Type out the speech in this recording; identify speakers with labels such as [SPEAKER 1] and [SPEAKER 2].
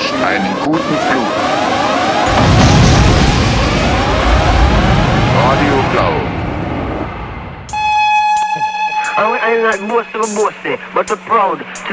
[SPEAKER 1] wünscht einen guten Flug. Radio Blau.
[SPEAKER 2] I'm not boasting, but we're proud.